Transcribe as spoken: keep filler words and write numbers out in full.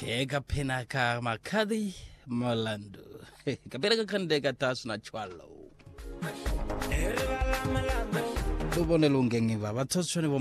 e kapena ka makadi malando kapena ka kande ka tasu na chwalo lo bone lo ngenge ba ba tshone